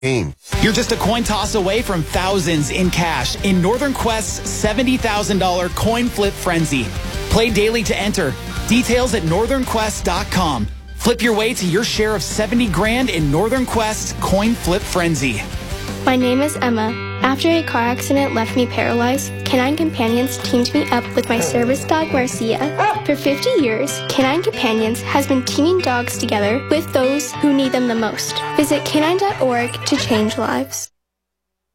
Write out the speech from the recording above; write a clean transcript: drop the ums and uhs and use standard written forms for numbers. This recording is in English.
You're just a coin toss away from thousands in cash in Northern Quest's $70,000 coin flip frenzy. Play daily to enter. Details at northernquest.com. Flip your way to your share of 70 grand in Northern Quest coin flip frenzy. My name is Emma. After a car accident left me paralyzed, Canine Companions teamed me up with my service dog, Marcia. For 50 years, Canine Companions has been teaming dogs together with those who need them the most. Visit canine.org to change lives.